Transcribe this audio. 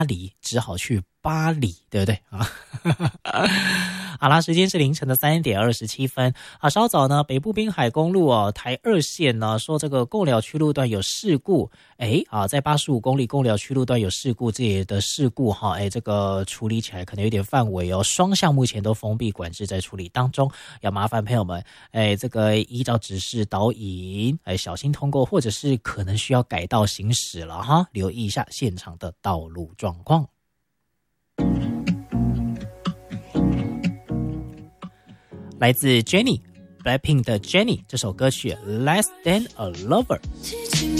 黎，只好去巴黎，对不对啊？好啦，时间是凌晨的3点27分啊。稍早呢，北部滨海公路台2线呢说这个贡寮区路段有事故，在85公里贡寮区路段有事故，这里的事故这个处理起来可能有点范围哦，双向目前都封闭管制在处理当中，要麻烦朋友们这个依照指示导引，小心通过，或者是可能需要改道行驶了哈，留意一下现场的道路状况。来自 Jennie Blackpink 的 Jennie 这首歌曲 Less Than a Lover。